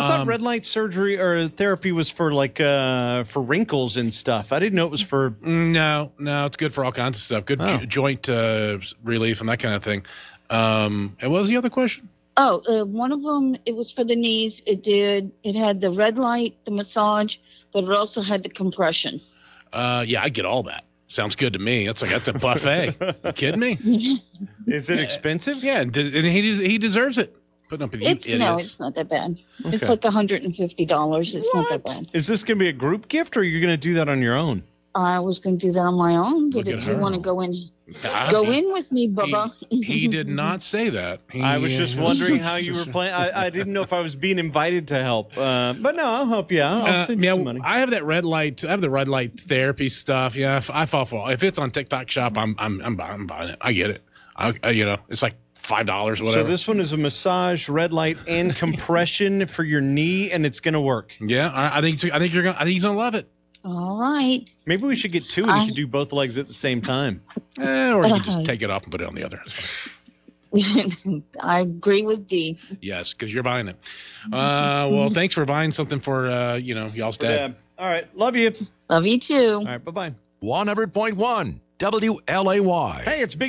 I thought red light surgery or therapy was for for wrinkles and stuff. I didn't know it was for. No, it's good for all kinds of stuff. Good joint relief and that kind of thing. And what was the other question? One of them, it was for the knees. It had the red light, the massage, but it also had the compression. Yeah, I get all that. Sounds good to me. That's a buffet. You kidding me? Is it expensive? Yeah, and he deserves it. Putting up with you idiots. No, it's not that bad. Okay. It's like $150. It's not that bad. Is this going to be a group gift, or are you going to do that on your own? I was going to do that on my own, but if you want to go in with me, Bubba. He did not say that. I was just wondering how you were playing. I didn't know if I was being invited to help. But no, I'll help you out. I'll send you some money. I have that red light. I have the red light therapy stuff. Yeah, I fall for it. If it's on TikTok Shop, I'm buying it. I get it. It's like $5 or whatever. So this one is a massage, red light, and compression for your knee, and it's gonna work. Yeah, I think he's gonna love it. All right. Maybe we should get two, and you can do both legs at the same time. Or you can just take it off and put it on the other. I agree with Dee. Yes, because you're buying it. Well, thanks for buying something for y'all's dad. All right, love you. Love you too. All right, bye-bye. 100.1 WLAY. Hey, it's Big